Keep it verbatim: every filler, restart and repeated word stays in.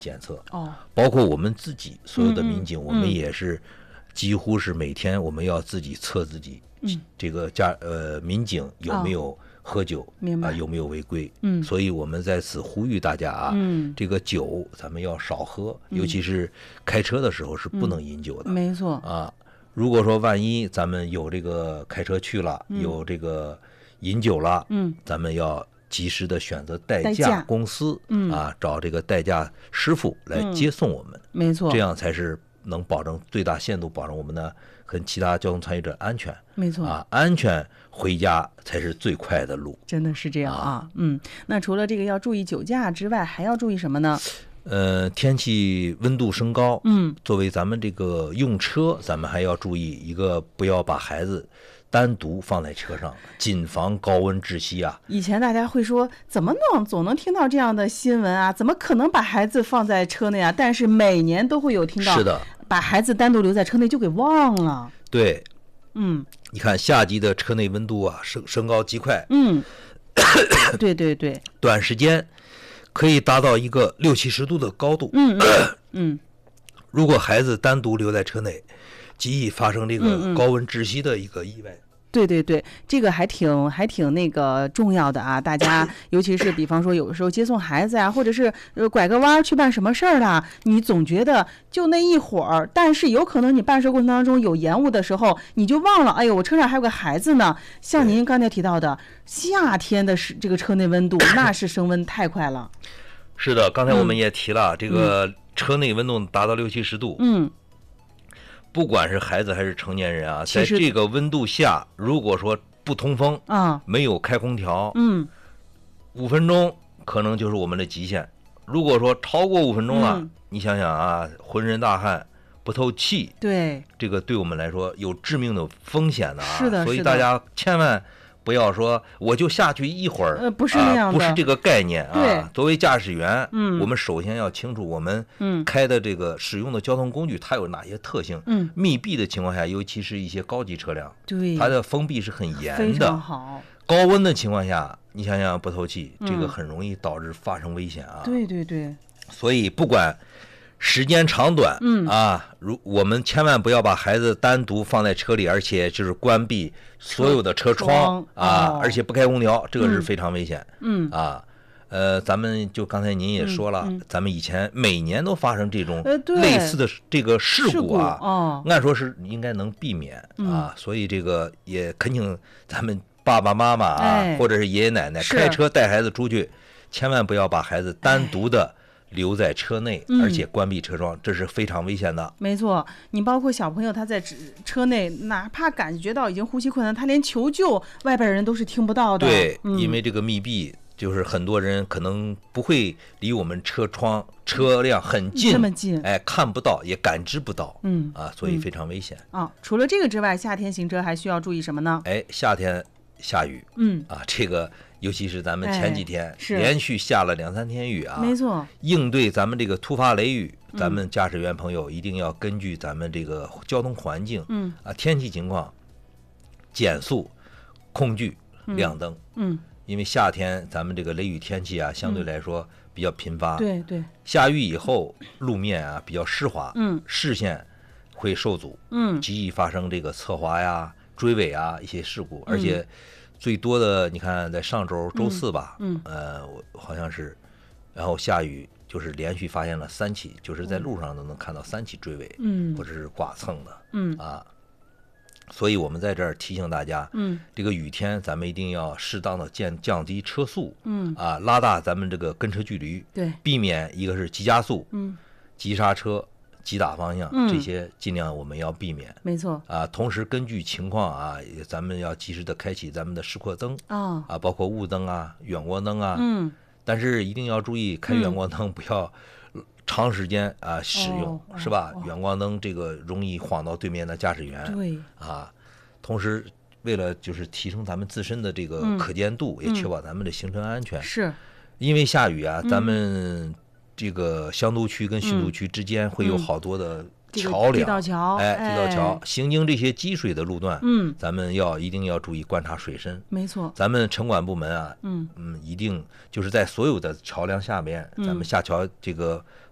检测。 哦， 包括我们自己所有的民警， 嗯嗯我们也是几乎是每天我们要自己测自己， 嗯， 这个驾呃民警有没有喝酒， 明白啊、有没有违规？ 嗯所以我们在此呼吁大家啊， 嗯这个酒咱们要少喝，尤其是开车的时候是不能饮酒的。 没错， 啊，如果说万一咱们有这个开车去了，有这个饮酒了， 嗯， 咱们要及时的选择代代驾驾公司， 嗯啊，找这个代驾师傅来接送我们， 没错， 这样才是能保证最大限度保证我们的和其他交通参与者安全。 没错啊，安全回家才是最快的路。 真的是这样啊，嗯，那除了这个要注意酒驾之外，还要注意什么呢？ 呃，天气温度升高， 嗯， 作为咱们这个用车，咱们还要注意一个，不要把孩子单独放在车上，谨防高温窒息啊。 以前大家会说，怎么能总能听到这样的新闻啊？怎么可能把孩子放在车内啊？但是每年都会有听到， 是的， 把孩子单独留在车内就给忘了。 对， 嗯， 你看夏季的车内温度啊升升高极快， 嗯，对对对， 短时间可以达到一个六七十度的高度。 嗯嗯嗯， 如果孩子单独留在车内，极易发生这嗯嗯个高温窒息的一个意外。 对对对，这个还挺还挺那个重要的啊！大家尤其是比方说有的时候接送孩子啊，或者是呃拐个弯去办什么事儿啦，你总觉得就那一会儿，但是有可能你办事过程当中有延误的时候，你就忘了，哎呦，我车上还有个孩子呢。像您刚才提到的，夏天的是这个车内温度那是升温太快了。 是的，刚才我们也提了，嗯、这个车内温度达到六七十度。 嗯。 不管是孩子还是成年人啊，在这个温度下，如果说不通风啊， 没有开空调， 嗯， 五分钟可能就是我们的极限。如果说超过五分钟了， 嗯、 你想想啊，浑身大汗，不透气， 对， 这个对我们来说有致命的风险的啊。 是的， 所以大家千万不要说我就下去一会儿， 呃，不是那样的， 啊、不是这个概念啊。 对， 作为驾驶员， 嗯， 我们首先要清楚我们开的这个使用的交通工具它有哪些特性。 嗯， 密闭的情况下，尤其是一些高级车辆， 对， 它的封闭是很严的， 非常好。 高温的情况下，你想想不透气，这个很容易导致发生危险啊。 嗯、对对对。 所以不管时间长短， 嗯啊，如我们千万不要把孩子单独放在车里，而且就是关闭所有的车窗啊， 哦、 而且不开空调，这个是非常危险。 嗯啊，呃，咱们就刚才您也说了， 嗯嗯、 咱们以前每年都发生这种呃类似的这个事故啊， 故哦、 按说是应该能避免、 嗯、 啊，所以这个也恳请咱们爸爸妈妈啊， 哎、 或者是爷爷奶奶开车带孩子出去，千万不要把孩子单独的留在车内， 嗯、 而且关闭车窗，这是非常危险的。 没错，你包括小朋友他在车内，哪怕感觉到已经呼吸困难，他连求救外边人都是听不到的。 对， 嗯、 因为这个密闭，就是很多人可能不会离我们车窗、车辆很近， 这么近， 哎，看不到，也感知不到， 嗯啊，所以非常危险。 啊、哦，除了这个之外，夏天行车还需要注意什么呢？ 哎，夏天下雨， 嗯啊，这个。尤其是咱们前几天、 哎、 连续下了两三天雨啊， 没错。 应对咱们这个突发雷雨， 嗯、 咱们驾驶员朋友一定要根据咱们这个交通环境， 嗯啊天气情况，减速、控距、亮灯。 嗯， 因为夏天咱们这个雷雨天气啊，相对来说比较频发。 嗯、对对。 下雨以后，路面啊比较湿滑， 嗯， 视线会受阻， 嗯， 极易发生这个侧滑呀、追尾啊一些事故，而且。最多的，你看，在上周周四吧， 嗯， 嗯呃，我好像是，然后下雨，就是连续发现了三起，就是在路上都能看到三起追尾， 嗯， 或者是剐蹭的， 嗯啊，所以我们在这儿提醒大家， 嗯， 这个雨天咱们一定要适当的降降低车速， 嗯， 啊，拉大咱们这个跟车距离， 对， 避免一个是急加速， 嗯， 急刹车。急打方向， 嗯、 这些尽量我们要避免。 没错啊，同时根据情况啊，咱们要及时的开启咱们的示廓灯啊， 啊，包括雾灯啊、远光灯啊。 嗯， 但是一定要注意，开远光灯、嗯、不要长时间啊使用， 哦、 是吧？ 哦、 远光灯这个容易晃到对面的驾驶员。 对啊，同时为了就是提升咱们自身的这个可见度， 嗯、 也确保咱们的行车安全。 是， 因为下雨啊， 嗯、 咱们。这个湘都区跟新都区之间会有好多的桥梁， 地道桥， 哎，地道桥，行经这些积水的路段， 嗯， 咱们要一定要注意观察水深。 没错， 咱们城管部门啊， 嗯嗯，一定就是在所有的桥梁下边，咱们下桥这个